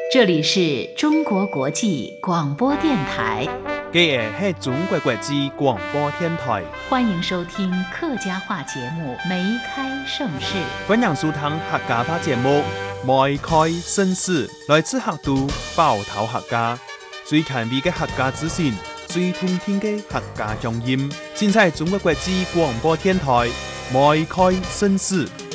这里是中国国际广播电台， 这个是中国国际广播电台， 欢迎收听客家话节目《梅开盛世》。 欢迎收听客家话节目《梅开盛世》，来自客都包头客家，最权威的客家资讯，最通听的客家乡音，尽在中国国际广播电台《梅开盛世》。